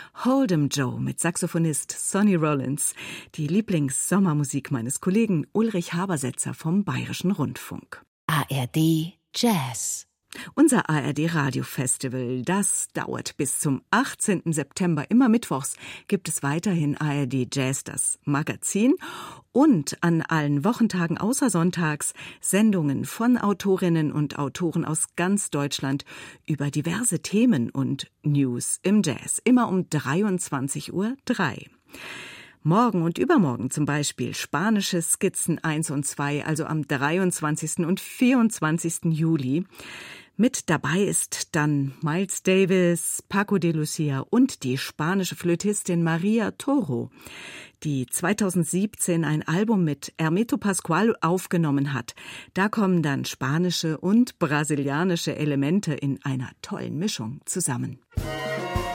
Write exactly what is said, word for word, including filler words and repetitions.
Hold'em Joe mit Saxophonist Sonny Rollins, die Lieblings-Sommermusik meines Kollegen Ulrich Habersetzer vom Bayerischen Rundfunk. A R D Jazz. Unser A R D-Radio-Festival, das dauert bis zum achtzehnten September. Immer mittwochs gibt es weiterhin A R D Jazz, das Magazin. Und an allen Wochentagen außer sonntags Sendungen von Autorinnen und Autoren aus ganz Deutschland über diverse Themen und News im Jazz. Immer um dreiundzwanzig Uhr drei. Morgen und übermorgen zum Beispiel spanische Skizzen eins und zwei, also am dreiundzwanzigsten und vierundzwanzigsten Juli. Mit dabei ist dann Miles Davis, Paco de Lucia und die spanische Flötistin Maria Toro, die zweitausendsiebzehn ein Album mit Hermeto Pascual aufgenommen hat. Da kommen dann spanische und brasilianische Elemente in einer tollen Mischung zusammen.